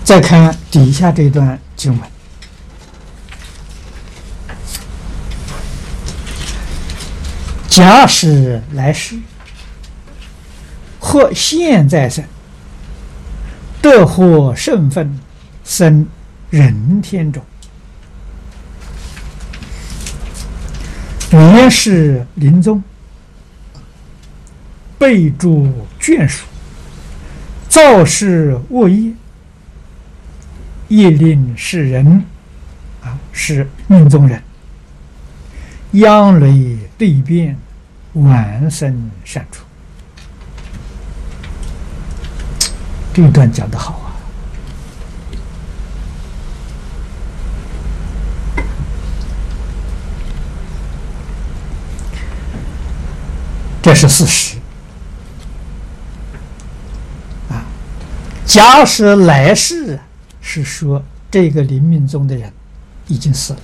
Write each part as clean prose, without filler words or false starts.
再看底下这段经文，假使来世或现在生，得获圣分，生人天中，原是临终，备注眷属，造事恶业，业令世人是命中人，央雷对变，晚生善处。这一段讲得好啊！这是事实啊。假使来世是说这个临命中的人已经死了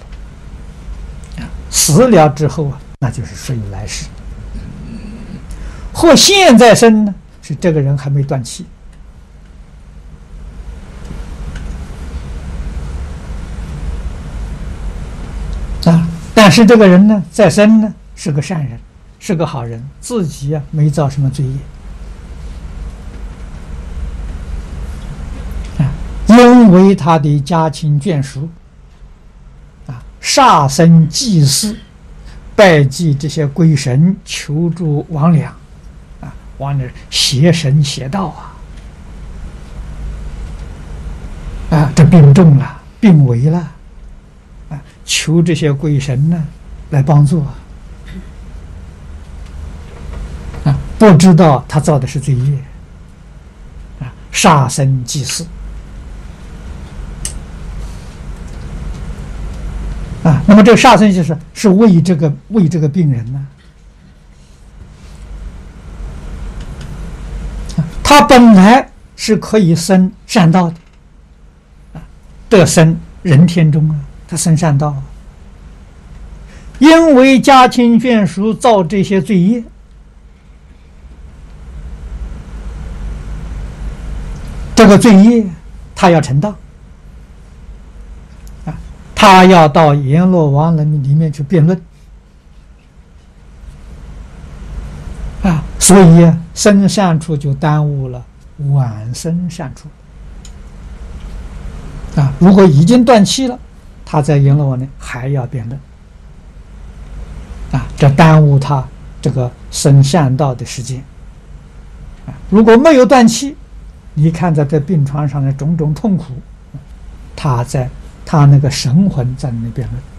死了之后那就是属于来世。或现在生呢，是这个人还没断气但是这个人呢，在生呢是个善人，是个好人，自己没造什么罪业因为他的家亲眷属杀生祭祀，拜祭这些鬼神，求助魍魉往那邪神邪道这病重了，病危了求这些鬼神呢来帮助不知道他造的是罪业杀生祭祀那么这个杀生祭祀是为这个病人呢他本来是可以生善道的得生人天中他生善道因为家亲眷属造这些罪业这个罪业他要承担他要到阎罗王人里面去辩论所以生善处就耽误了晚生善处如果已经断气了，他在阎罗王呢还要辩论这耽误他这个生善道的时间如果没有断气，你看在这病床上的种种痛苦，他那个神魂在那辩论，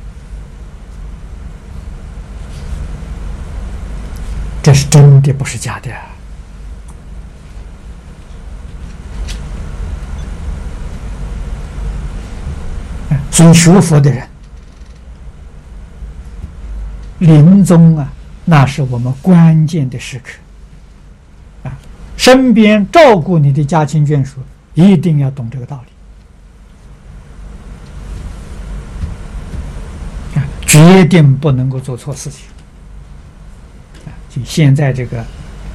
这是真的，不是假的所以学佛的人临终那是我们关键的时刻身边照顾你的家亲眷属一定要懂这个道理决定不能够做错事情就现在这个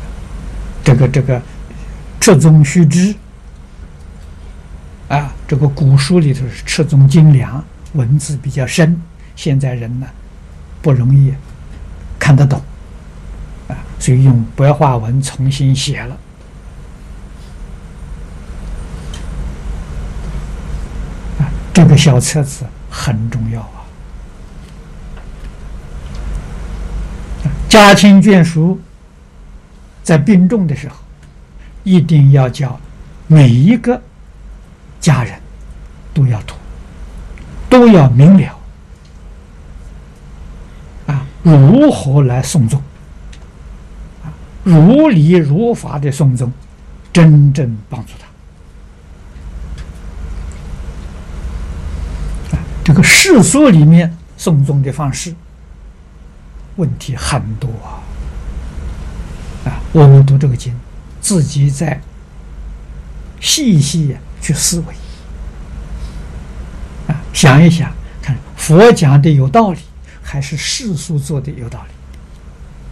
赤宗须知这个古书里头是赤宗精良，文字比较深，现在人呢不容易看得懂所以用白话文重新写了这个小册子很重要家亲眷属在病重的时候一定要叫每一个家人都要读，都要明了如何来诵诵如理如法的诵诵，真正帮助他这个世俗里面诵诵的方式问题很多我们读这个经自己再细细去思维想一想看佛讲的有道理还是世俗做的有道理